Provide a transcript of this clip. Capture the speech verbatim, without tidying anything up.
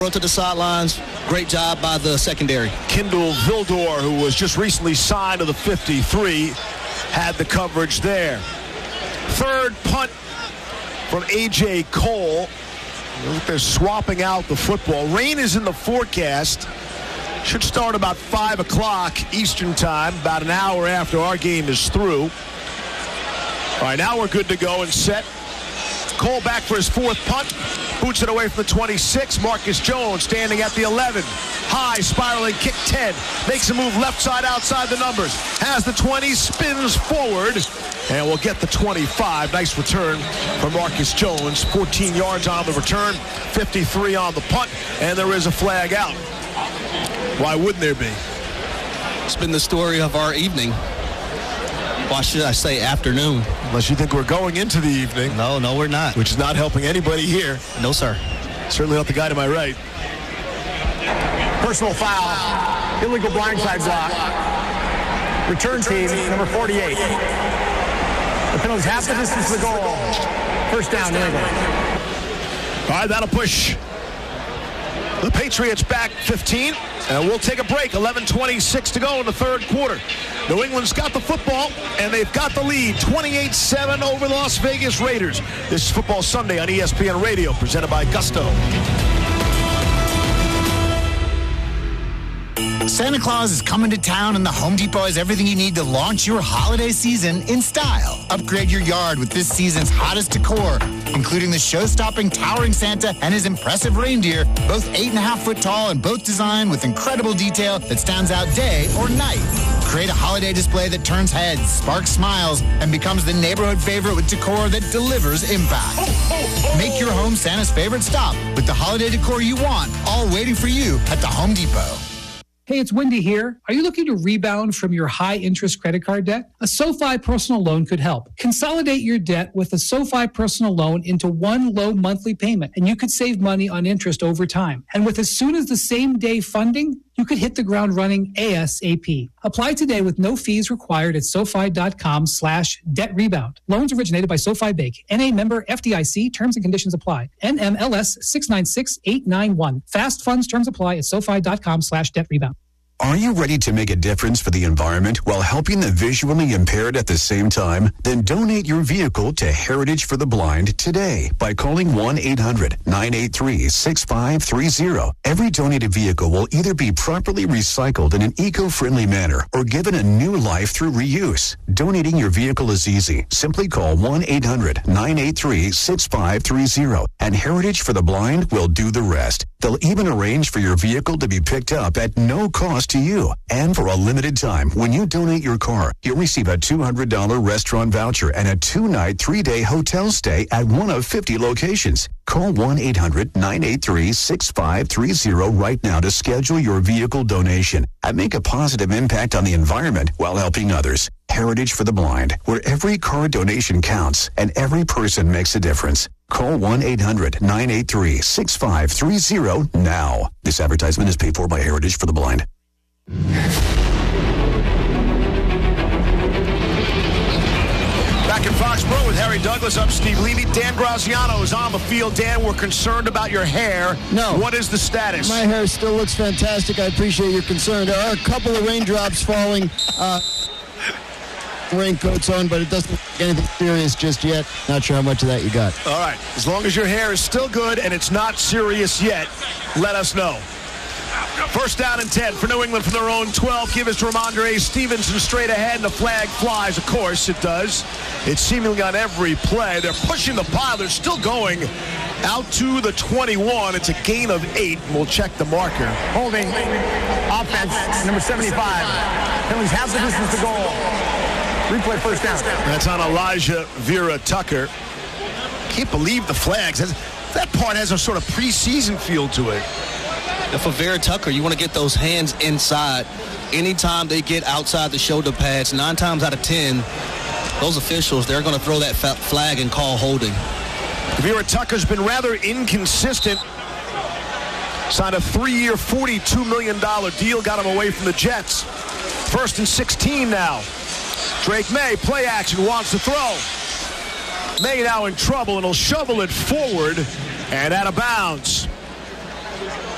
To the sidelines. Great job by the secondary. Kindle Vildor, who was just recently signed to the fifty-three, had the coverage there. Third punt from A J. Cole. They're swapping out the football. Rain is in the forecast. Should start about five o'clock Eastern time, about an hour after our game is through. All right, now we're good to go and set. Cole back for his fourth punt. Boots it away from the twenty-six. Marcus Jones standing at the eleven. High, spiraling kick ten. Makes a move left side outside the numbers. Has the twenty, spins forward, and will get the twenty-five. Nice return from Marcus Jones. fourteen yards on the return, fifty-three on the punt, and there is a flag out. Why wouldn't there be? It's been the story of our evening. Why should I say afternoon? Unless you think we're going into the evening. No, no, we're not. Which is not helping anybody here. No, sir. Certainly not the guy to my right. Personal foul. Illegal blindside block. Return team, number forty-eight. The penalty's half the distance to the goal. First down, New England. All right, that'll push the Patriots back fifteen. And we'll take a break. eleven twenty-six to go in the third quarter. New England's got the football, and they've got the lead, twenty-eight seven over the Las Vegas Raiders. This is Football Sunday on E S P N Radio, presented by Gusto. Santa Claus is coming to town, and the Home Depot has everything you need to launch your holiday season in style. Upgrade your yard with this season's hottest decor, including the show-stopping towering Santa and his impressive reindeer, both eight and a half foot tall and both designed with incredible detail that stands out day or night. Create a holiday display that turns heads, sparks smiles, and becomes the neighborhood favorite with decor that delivers impact. Make your home Santa's favorite stop with the holiday decor you want, all waiting for you at the Home Depot. Hey, it's Wendy here. Are you looking to rebound from your high-interest credit card debt? A SoFi personal loan could help. Consolidate your debt with a SoFi personal loan into one low monthly payment, and you could save money on interest over time. And with as soon as the same day funding, you could hit the ground running ASAP. Apply today with no fees required at SoFi.com slash debt rebound. Loans originated by SoFi Bank. N A member F D I C. Terms and conditions apply. N M L S six nine six eight nine one. Fast funds terms apply at SoFi.com slash debt rebound. Are you ready to make a difference for the environment while helping the visually impaired at the same time? Then donate your vehicle to Heritage for the Blind today by calling one eight hundred nine eight three six five three zero. Every donated vehicle will either be properly recycled in an eco-friendly manner or given a new life through reuse. Donating your vehicle is easy. Simply call one eight hundred nine eight three six five three zero and Heritage for the Blind will do the rest. They'll even arrange for your vehicle to be picked up at no cost to you. And for a limited time, when you donate your car, you'll receive a two hundred dollars restaurant voucher and a two-night, three-day hotel stay at one of fifty locations. Call one eight hundred nine eight three six five three zero right now to schedule your vehicle donation and make a positive impact on the environment while helping others. Heritage for the Blind, where every car donation counts and every person makes a difference. Call one eight hundred nine eight three six five three zero now. This advertisement is paid for by Heritage for the Blind. Back in Foxborough with Harry Douglas. I'm Steve Levy. Dan Graziano is on the field. Dan, we're concerned about your hair. No. What is the status? My hair still looks fantastic. I appreciate your concern. There are a couple of raindrops falling. Uh, raincoats on, but it doesn't look anything serious just yet. Not sure how much of that you got. All right. As long as your hair is still good and it's not serious yet, let us know. First down and ten for New England from their own twelve. Give us to Ramondre Stevenson straight ahead, and the flag flies. Of course it does. It's seemingly on every play. They're pushing the pile. They're still going out to the twenty-one. It's a gain of eight. We'll check the marker. Holding. Offense, number seventy-five. Penalties half the distance to goal. Replay first down. That's on Elijah Vera Tucker. Can't believe the flags. That part has a sort of preseason feel to it. For Vera Tucker, you want to get those hands inside. Anytime they get outside the shoulder pads, nine times out of ten, those officials, they're going to throw that flag and call holding. Vera Tucker's been rather inconsistent. Signed a three-year, forty-two million dollars deal, got him away from the Jets. First and sixteen now. Drake May, play action, wants to throw. May now in trouble, and he'll shovel it forward and out of bounds.